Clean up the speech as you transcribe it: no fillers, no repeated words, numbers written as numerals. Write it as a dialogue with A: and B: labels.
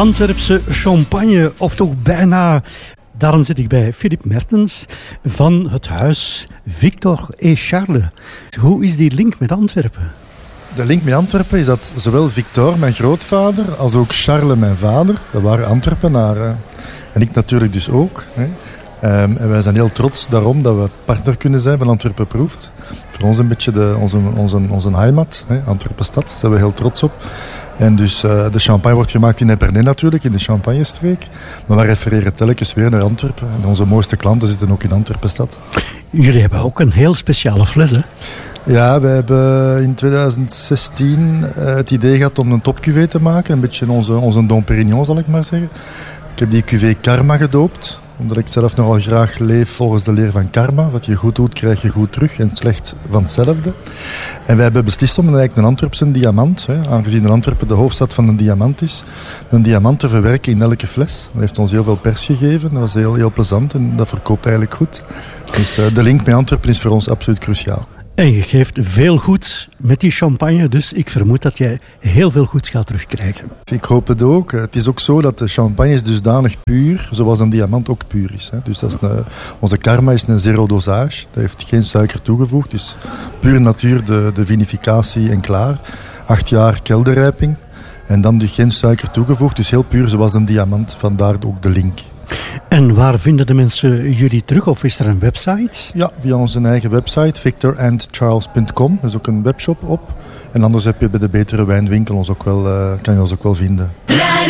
A: Antwerpse champagne, of toch bijna. Daarom zit ik bij Philippe Mertens van het huis Victor et Charles. Hoe is die link met Antwerpen?
B: De link met Antwerpen is dat zowel Victor, mijn grootvader, als ook Charles, mijn vader, dat waren Antwerpenaren. En ik natuurlijk dus ook. En wij zijn heel trots daarom dat we partner kunnen zijn van Antwerpen Proeft. Voor ons een beetje onze heimat, Antwerpen-stad, daar zijn we heel trots op. En dus de champagne wordt gemaakt in Epernay natuurlijk, in de Champagnestreek. Maar we refereren telkens weer naar Antwerpen. En onze mooiste klanten zitten ook in Antwerpen-stad.
A: Jullie hebben ook een heel speciale fles, hè?
B: Ja, we hebben in 2016 het idee gehad om een topcuvée te maken. Een beetje onze Dom Pérignon, zal ik maar zeggen. Ik heb die cuvée Karma gedoopt. Omdat ik zelf nogal graag leef volgens de leer van karma. Wat je goed doet, krijg je goed terug en slecht van hetzelfde. En wij hebben beslist om eigenlijk een Antwerpse diamant, aangezien Antwerpen de hoofdstad van de diamant is, een diamant te verwerken in elke fles. Dat heeft ons heel veel pers gegeven. Dat was heel, heel plezant en dat verkoopt eigenlijk goed. Dus de link met Antwerpen is voor ons absoluut cruciaal.
A: En je geeft veel goeds met die champagne, dus ik vermoed dat jij heel veel goeds gaat terugkrijgen.
B: Ik hoop het ook. Het is ook zo dat de champagne is dusdanig puur, zoals een diamant ook puur is. Dus dat is onze Karma is een zero dosage, dat heeft geen suiker toegevoegd. Dus puur natuur, de vinificatie en klaar. 8 jaar kelderrijping en dan dus geen suiker toegevoegd, dus heel puur zoals een diamant, vandaar ook de link.
A: En waar vinden de mensen jullie terug? Of is er een website?
B: Ja, via onze eigen website, victorandcharles.com. Er is ook een webshop op. En anders heb je bij de Betere Wijnwinkel kan je ons ook wel vinden.